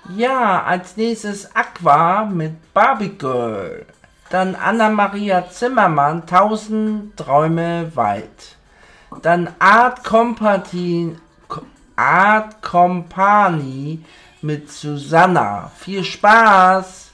Ja, als nächstes Aqua mit Barbie Girl. Dann Anna-Maria Zimmermann, 1000 Träume weit. Dann Art Company mit Susanna. Viel Spaß!